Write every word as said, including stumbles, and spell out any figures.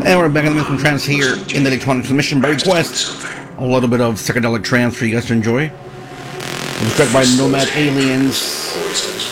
And we're back in the Mystical Trance here in the Electronic Submission by request. A little bit of psychedelic trance for you guys to enjoy. It was struck by Nomad Aliens.